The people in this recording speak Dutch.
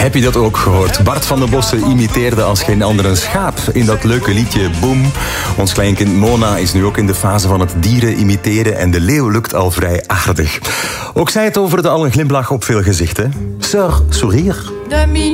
Heb je dat ook gehoord? Bart van den Bossen imiteerde als geen ander een schaap in dat leuke liedje Boom. Ons kleinkind Mona is nu ook in de fase van het dieren imiteren en de leeuw lukt al vrij aardig. Ook zij het over de al een glimlach op veel gezichten. Sœur Sourire.